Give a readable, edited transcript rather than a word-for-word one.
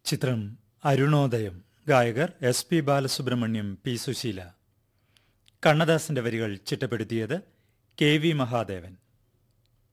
ചിത്രം അരുണോദയം. ഗായകർ S P Balasubrahmanyam, P Susheela. കണ്ണദാസന്റെ വരികൾ ചിട്ടപ്പെടുത്തിയത് കെ വി മഹാദേവൻ.